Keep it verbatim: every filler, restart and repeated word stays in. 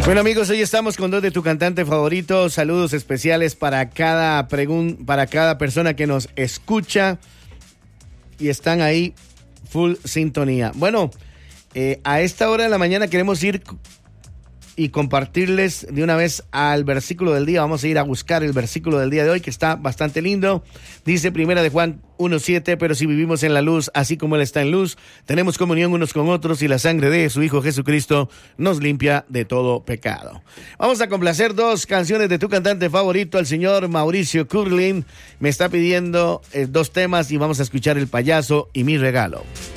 Bueno, amigos, hoy estamos con dos de tu cantante favorito. Saludos especiales para cada pregun- para cada persona que nos escucha y están ahí full sintonía. Bueno, eh, a esta hora de la mañana queremos ir y compartirles de una vez al versículo del día. Vamos a ir a buscar el versículo del día de hoy, que está bastante lindo. Dice Primera de Juan uno siete, pero si vivimos en la luz, así como Él está en luz, tenemos comunión unos con otros y la sangre de su Hijo Jesucristo nos limpia de todo pecado. Vamos a complacer dos canciones de tu cantante favorito, el señor Mauricio Curlin. Me está pidiendo eh, dos temas y vamos a escuchar El Payaso y Mi Regalo.